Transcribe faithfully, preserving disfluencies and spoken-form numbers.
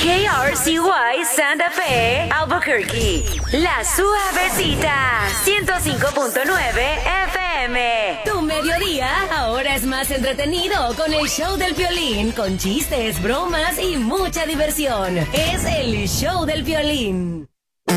K R C Y Santa Fe, Albuquerque. La Suavecita, ciento cinco punto nueve F M. Tu mediodía ahora es más entretenido con el show del violín, con chistes, bromas y mucha diversión. Es el show del violín.